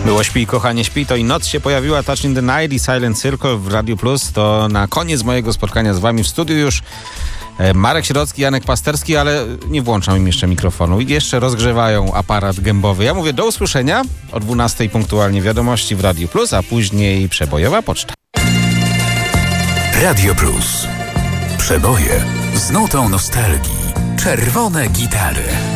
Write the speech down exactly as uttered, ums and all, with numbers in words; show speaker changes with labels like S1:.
S1: Było Śpij, kochanie, śpij, to i noc się pojawiła. Touch in the Night i Silent Circle w Radio Plus. To na koniec mojego spotkania z wami w studiu już Marek Środzki, Janek Pasterski, ale nie włączam im jeszcze mikrofonu. I jeszcze rozgrzewają aparat gębowy. Ja mówię do usłyszenia o dwunastej punktualnie wiadomości w Radio Plus, a później przebojowa poczta.
S2: Radio Plus. Przeboje z nutą nostalgii. Czerwone gitary.